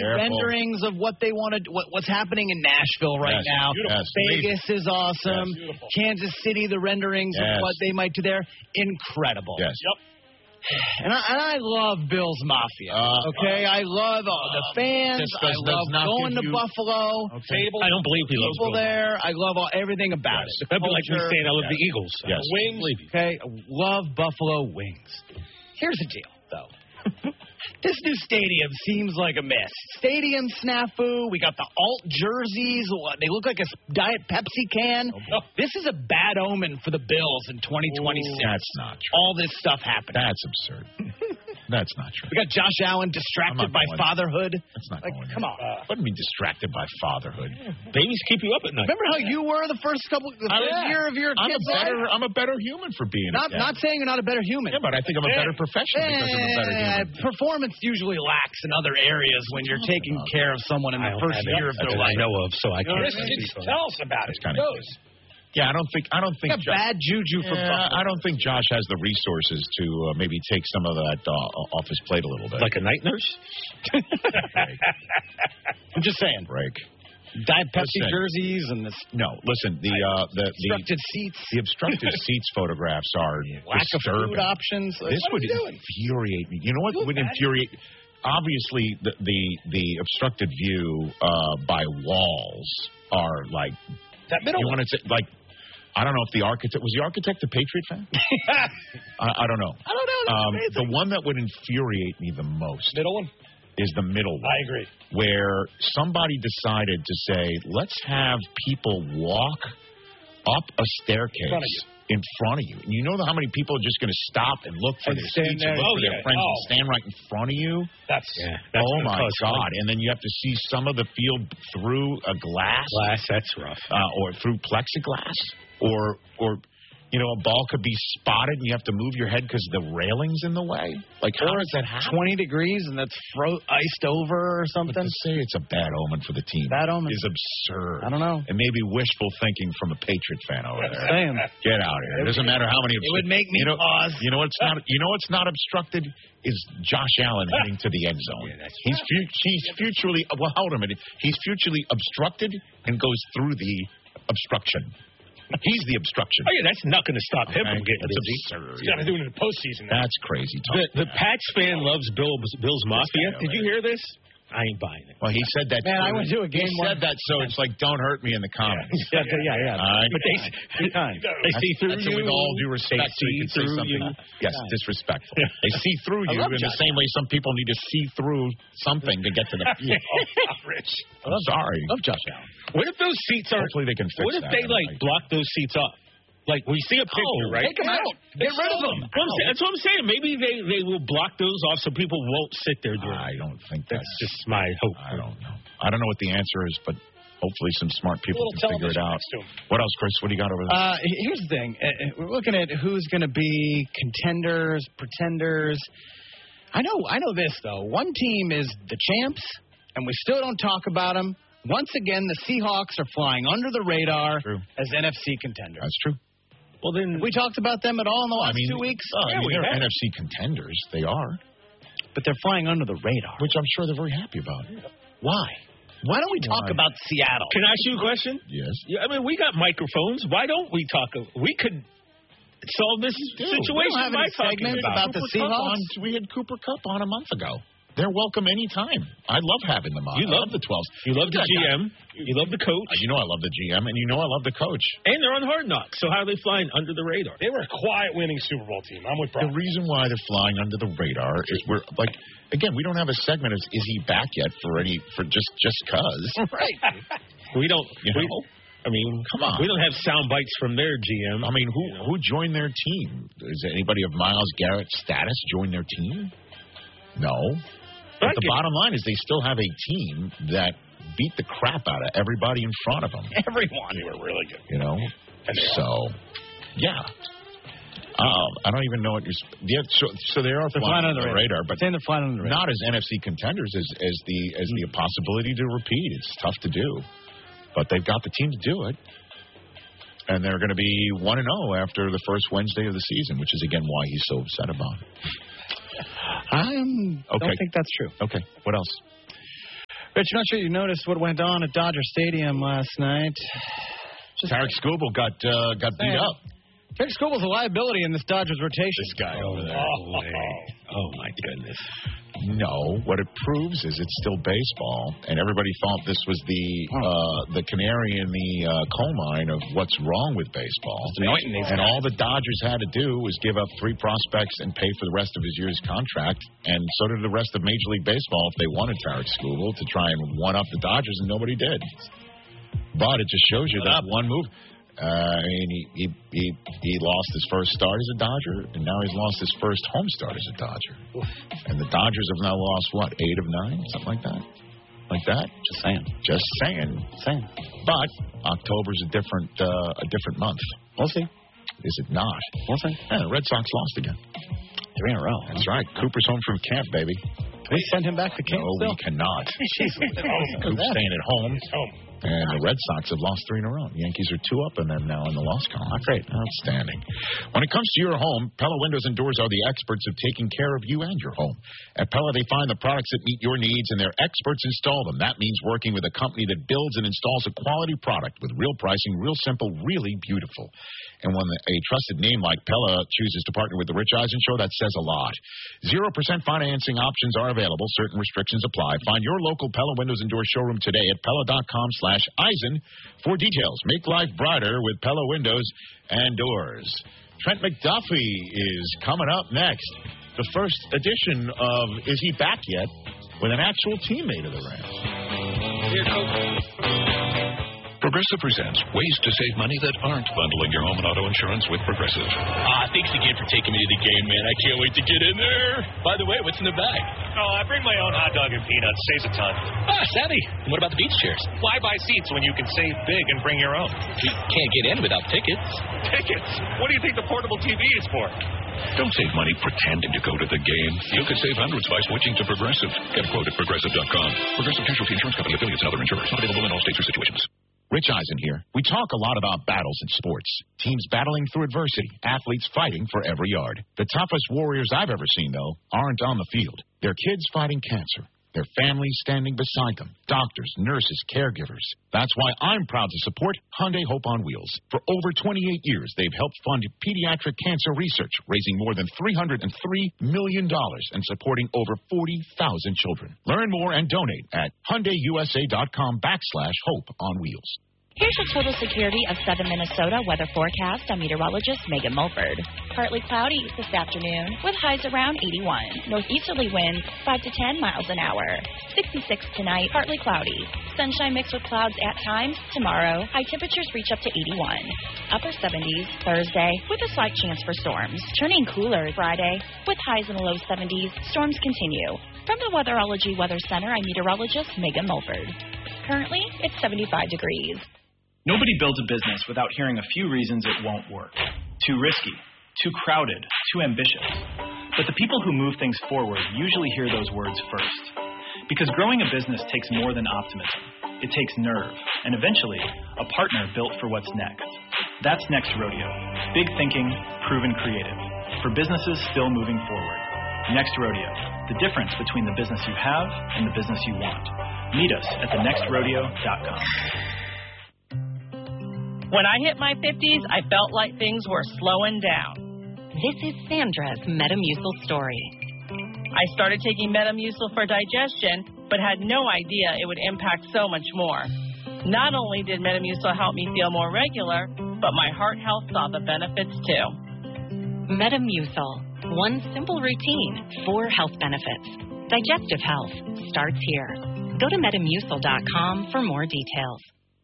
renderings of what they wanted, what's happening in Nashville right now. Yes. Vegas is awesome. Yes. Kansas City, the renderings of what they might do there, incredible. Yes. Yep. And I love Bills Mafia. Okay, I love the fans. I love going to Buffalo. Okay. I don't believe he loves people there. I love everything about it. That'd be like me saying I love the Eagles. Yes. Wings. Okay, love Buffalo wings. Here's the deal, though. This new stadium seems like a mess. Stadium snafu. We got the alt jerseys. They look like a Diet Pepsi can. This is a bad omen for the Bills in 2026. That's not true. All this stuff happening. That's absurd. That's not true. We got Josh Allen distracted by fatherhood. That's not going come on. What do you mean distracted by fatherhood? Babies keep you up at night. Remember how you were the first year of your kids' life? I'm a better human for being a dad. Not saying you're not a better human. Yeah, but I think I'm a better professional because I'm a better human. Performance usually lacks in other areas when you're taking care of someone in the first year of their life. I know of, so I can't. Tell us about it. Kind of Yeah, I don't think. Got bad juju for Buffalo. I don't think Josh has the resources to maybe take some of that off his plate a little bit. Like a night nurse? I'm just saying. Break. Diet Pepsi jerseys and this. No, listen. The obstructed seats. The obstructed seats photographs are lack disturbing. of food options. This would infuriate me. You know what would infuriate? Obviously, the obstructed view by walls are like that middle. You want to say like. I don't know if the architect was the architect a Patriot fan. I don't know. I don't know. The one that would infuriate me the most. Middle one. Is the middle one. I agree. Where somebody decided to say, let's have people walk up a staircase in front of you. And you know how many people are just going to stop and look for their seats and look for their friends and stand right in front of you? That's oh, my God. And then you have to see some of the field through a glass. That's rough. Or through plexiglass. Or you know, a ball could be spotted and you have to move your head because the railing's in the way. Like, how does that happen? 20 degrees and that's iced over or something? But to say it's a bad omen for the team is absurd. I don't know. And maybe wishful thinking from a Patriot fan over there. Damn. Get out of here. It doesn't matter how many. It would make me pause. You know what's not. You know what's not obstructed is Josh Allen heading to the end zone. He's futurely. Well, hold on a minute. He's futurely obstructed and goes through the obstruction. He's the obstruction. Oh, yeah, that's not going to stop him from getting busy. Absurd. He's got to do it in the postseason. That's crazy talk. The Pats fan loves Bill's Mafia. Did you hear this? I ain't buying it. Well, he said that. Man, I went to a game. He said that, so it's like, don't hurt me in the comments. Yeah. But they see through you. With all due respect, so you can say something. Yes, disrespectful. They see through you in the same way some people need to see through something to get to the field. Rich. I'm sorry. Love Josh Allen. What if those seats are? Hopefully they can fix What if they block those seats off? Like, we see a picture, right? Take them out. Get rid of them. That's what I'm saying. Maybe they will block those off so people won't sit there doing I don't think that's just my hope. I don't know. I don't know what the answer is, but hopefully some smart people can figure it out. What else, Chris? What do you got over there? Here's the thing. We're looking at who's going to be contenders, pretenders. I know this, though. One team is the champs, and we still don't talk about them. Once again, the Seahawks are flying under the radar as NFC contenders. That's true. Well, then we talked about them at all in the last 2 weeks. They're NFC contenders. They are. But they're flying under the radar. Which I'm sure they're very happy about. Why? Why don't we talk about Seattle? Can I ask you a question? Yes. Yeah, I mean, we got microphones. Why don't we talk? We could solve this situation by talking about the Seahawks. We had Cooper Kupp on a month ago. They're welcome anytime. I love having them on. You love the 12s. You love the GM. You love the coach. You know I love the GM, and you know I love the coach. And they're on Hard Knocks, so how are they flying under the radar? They were a quiet winning Super Bowl team. I'm with Brock. The reason why they're flying under the radar is we're like, again, we don't have a segment of is he back yet for just cause. Right. We don't. I mean, come on. We don't have sound bites from their GM. I mean, who joined their team? Is anybody of Myles Garrett's status join their team? No. But the bottom line is they still have a team that beat the crap out of everybody in front of them. Everyone. They were really good. You know? So, yeah. I don't even know what you're... Yeah, so they are flying under the radar, but they're flying under the radar. Not as NFC contenders as the possibility to repeat. It's tough to do. But they've got the team to do it. And they're going to be 1-0 after the first Wednesday of the season, which is, again, why he's so upset about it. I don't think that's true. Okay. What else? Rich, not sure you noticed what went on at Dodger Stadium last night. Tarek Skubal got beat up. Tarek Skubal's a liability in this Dodgers rotation. This guy over there. Oh, my goodness. No, what it proves is it's still baseball, and everybody thought this was the canary in the coal mine of what's wrong with baseball. And all the Dodgers had to do was give up 3 prospects and pay for the rest of his year's contract, and so did the rest of Major League Baseball if they wanted Tarek Skubal to try and one-up the Dodgers, and nobody did. But it just shows you that one move. He lost his first start as a Dodger, and now he's lost his first home start as a Dodger. And the Dodgers have now lost, 8 of 9? Something like that? Like that? Just saying. But October's a different month. We'll see. Is it not? We'll see. Yeah, the Red Sox lost again. 3 in a row. That's right. Cooper's home from camp, baby. Can we send him back to camp? No, we cannot. Coop's staying at home. And the Red Sox have lost 3 in a row. The Yankees are 2 up and then now in the loss column. Great. Outstanding. When it comes to your home, Pella Windows and Doors are the experts of taking care of you and your home. At Pella, they find the products that meet your needs, and their experts install them. That means working with a company that builds and installs a quality product with real pricing, real simple, really beautiful. And when a trusted name like Pella chooses to partner with the Rich Eisen Show, that says a lot. 0% financing options are available. Certain restrictions apply. Find your local Pella Windows and Doors showroom today at Pella.com/Eisen for details. Make life brighter with Pella Windows and Doors. Trent McDuffie is coming up next. The first edition of Is He Back Yet? With an actual teammate of the Rams. Here, Coach. Progressive presents ways to save money that aren't bundling your home and auto insurance with Progressive. Thanks again for taking me to the game, man. I can't wait to get in there. By the way, what's in the bag? Oh, I bring my own hot dog and peanuts. Saves a ton. Savvy. And what about the beach chairs? Why buy seats when you can save big and bring your own? You can't get in without tickets. Tickets? What do you think the portable TV is for? Don't save money pretending to go to the game. You could save hundreds by switching to Progressive. Get a quote at Progressive.com. Progressive Casualty Insurance Company, affiliates, and other insurers. Not available in all states or situations. Rich Eisen here. We talk a lot about battles in sports. Teams battling through adversity. Athletes fighting for every yard. The toughest warriors I've ever seen, though, aren't on the field. They're kids fighting cancer. Their families standing beside them. Doctors, nurses, caregivers. That's why I'm proud to support Hyundai Hope on Wheels. For over 28 years, they've helped fund pediatric cancer research, raising more than $303 million and supporting over 40,000 children. Learn more and donate at HyundaiUSA.com/Hope on Wheels. Here's a total security of Southern Minnesota weather forecast. I'm meteorologist Megan Mulford. Partly cloudy this afternoon with highs around 81. Northeasterly winds 5 to 10 miles an hour. 66 tonight, partly cloudy. Sunshine mixed with clouds at times. Tomorrow, high temperatures reach up to 81. Upper 70s Thursday with a slight chance for storms. Turning cooler Friday with highs in the low 70s. Storms continue. From the Weatherology Weather Center, I'm meteorologist Megan Mulford. Currently, it's 75 degrees. Nobody builds a business without hearing a few reasons it won't work. Too risky, too crowded, too ambitious. But the people who move things forward usually hear those words first. Because growing a business takes more than optimism. It takes nerve, and eventually, a partner built for what's next. That's Next Rodeo. Big thinking, proven creative. For businesses still moving forward. Next Rodeo. The difference between the business you have and the business you want. Meet us at thenextrodeo.com. When I hit my 50s, I felt like things were slowing down. This is Sandra's Metamucil story. I started taking Metamucil for digestion, but had no idea it would impact so much more. Not only did Metamucil help me feel more regular, but my heart health saw the benefits too. Metamucil. One simple routine, 4 health benefits. Digestive health starts here. Go to Metamucil.com for more details.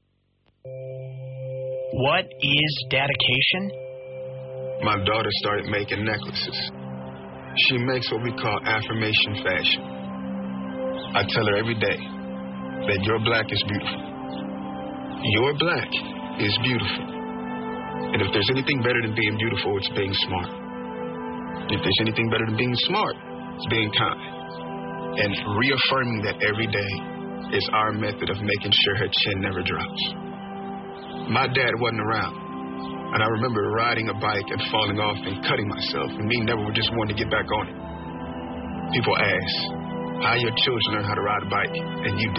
What is dedication? My daughter started making necklaces. She makes what we call affirmation fashion. I tell her every day that your black is beautiful. Your black is beautiful. And if there's anything better than being beautiful, it's being smart. If there's anything better than being smart, it's being kind. And reaffirming that every day is our method of making sure her chin never drops. My dad wasn't around, and I remember riding a bike and falling off and cutting myself, and me never just wanted to get back on it. People ask, how your children learn how to ride a bike, and you